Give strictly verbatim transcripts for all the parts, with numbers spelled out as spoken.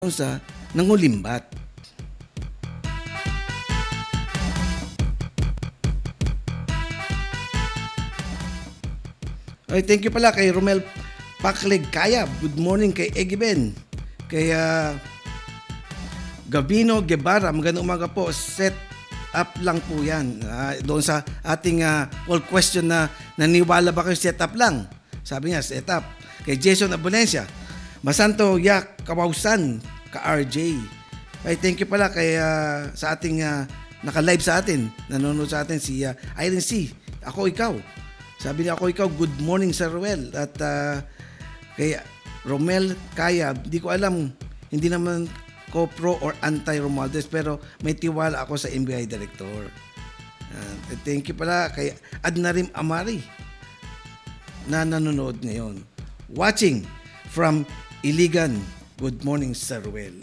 sa nangulimbat. Ay, thank you pala kay Romel Pakleg Kaya. Good morning kay Egiben. Kay uh, Gavino Guevara. Magandang umaga po. Set up lang po yan. Uh, doon sa ating uh, all question na naniwala ba kayo set up lang? Sabi niya, set up. Kay Jason Abonencia. Masanto Yak Kawausan, ka-R J. Ay, thank you pala kay uh, sa ating uh, naka-live sa atin, nanonood sa atin si uh, Irene C. Ako ikaw. Sabi niya, ako ikaw, good morning Sir Ruel. At uh, kay Romel Kaya, di ko alam, hindi naman ko pro or anti-Romualdez, pero may tiwala ako sa N B I Director. Uh, thank you pala kay Adnarim Amari na nanonood ngayon. Watching from Iligan. Good morning, Sir Ruel.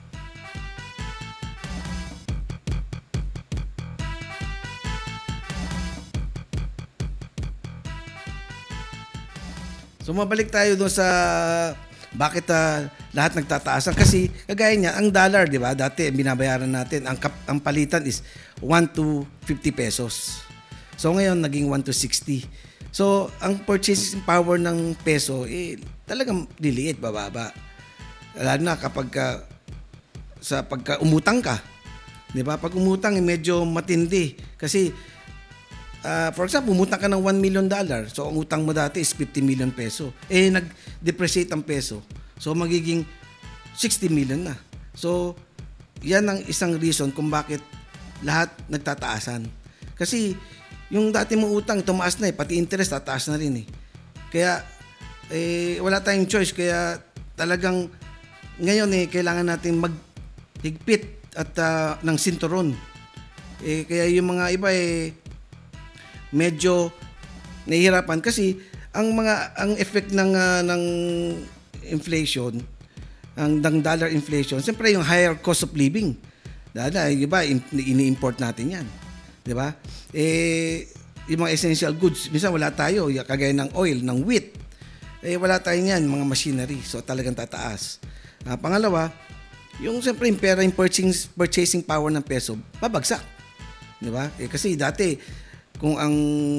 So mabalik tayo doon sa bakit uh, lahat nagtataasan. Kasi kagaya niya, ang dollar, di ba? Dati binabayaran natin, ang, kap- ang palitan is one to fifty pesos. So ngayon, naging one to sixty. So, ang purchasing power ng peso, eh, talagang liliit, bababa. Lalo na kapag ka, sa pagka umutang ka. Di ba? Pag umutang, eh, medyo matindi. Kasi, uh, for example, umutang ka ng one million dollar. So, ang utang mo dati is fifty million peso. Eh, nag-depreciate ang peso. So, magiging sixty million na. So, yan ang isang reason kung bakit lahat nagtataasan. Kasi, yung dati mong utang, tumaas na eh. Pati interest, tataas na rin eh. Kaya, eh, wala tayong choice. Kaya, talagang, ngayon eh, kailangan natin maghigpit at uh, ng sinturon. Eh, kaya yung mga iba eh, medyo nahihirapan. Kasi, ang mga, ang effect ng, uh, ng inflation, ang ng dollar inflation, siyempre yung higher cost of living. Dahil, iba, ini-import natin yan. Di ba? Eh, yung mga essential goods, minsan wala tayo, kagaya ng oil, ng wheat, eh wala tayo niyan, mga machinery. So talagang tataas. Uh, pangalawa, yung siyempre yung pera, yung purchasing, purchasing power ng peso, babagsak. Di ba? Eh, kasi dati, kung ang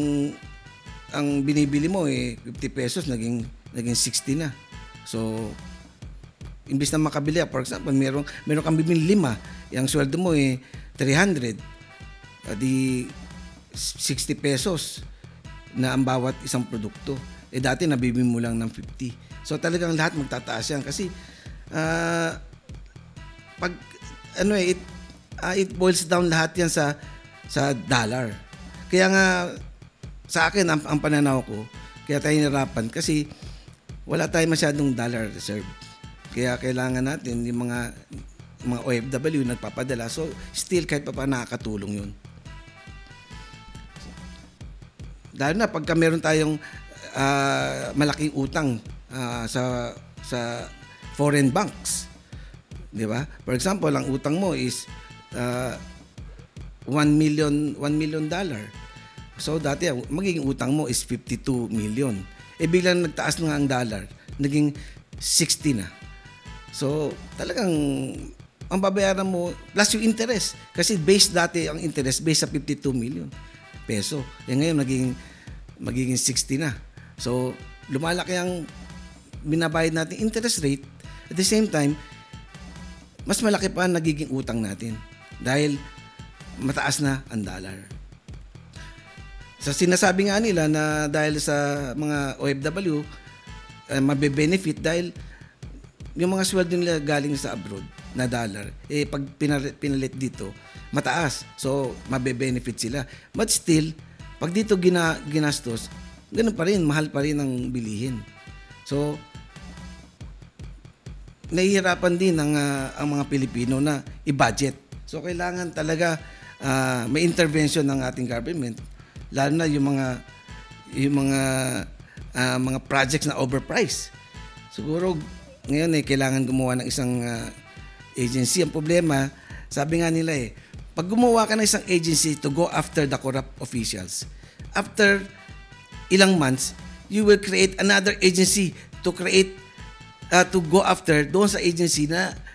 ang binibili mo, eh, fifty pesos, naging, naging sixty na. So, imbis na makabili, for example, meron, meron kang bibili lima, yung sweldo mo, eh, three hundred. Uh, di sixty pesos na ang bawat isang produkto. Eh dati nabibili mo lang ng fifty. So talagang lahat magtataas yan kasi uh, pag ano eh it, uh, it boils down lahat yan sa sa dollar. Kaya nga sa akin ang, ang pananaw ko, kaya tayo nirapan kasi wala tayong masyadong dollar reserve. Kaya kailangan natin yung mga mga O F W nagpapadala. So still kahit pa pa nakakatulong yun. Dahil na pagka meron tayong uh, malaking utang uh, sa sa foreign banks, di ba? For example, ang utang mo is uh, one million dollar. So dati magiging utang mo is fifty-two million. Eh biglang nagtaas na nga ang dollar, naging sixty na. So talagang ang babayaran mo plus yung interest kasi base dati ang interest base sa fifty-two million peso. Eh ngayon naging magiging sixty na. So lumalaki ang binabayad natin interest rate. At the same time, mas malaki pa ang nagiging utang natin dahil mataas na ang dollar. Sa sinasabi nga nila na dahil sa mga O F W uh, mabe-benefit dahil yung mga sweldo nila galing sa abroad na dollar, eh pag pinalit dito, mataas. So, mabe-benefit sila. But still, pag dito gina, ginastos, ganun pa rin, mahal pa rin ang bilihin. So, nahihirapan din ang, uh, ang mga Pilipino na i-budget. So, kailangan talaga uh, may intervention ng ating government. Lalo na yung mga yung mga uh, mga projects na overpriced. Siguro, ngayon eh, kailangan gumawa ng isang uh, agency. Ang problema, sabi nga nila eh, pag gumawa ka ng isang agency to go after the corrupt officials, after ilang months, you will create another agency to create, uh, to go after doon sa agency na